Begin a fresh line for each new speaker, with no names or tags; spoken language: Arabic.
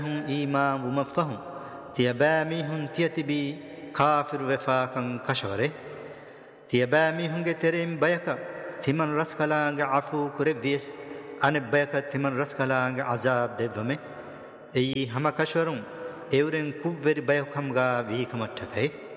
إيمان ومفهم تيباميهم تيتبي كافر وفاقا كشوره تيباميهم تريم بيكا تمن رسكلانغ عفو كربيس أن بيكا تمن رسكلانغ عذاب دبمه أي هما كشورون إورن كوفر بيكمغا ويكمتكي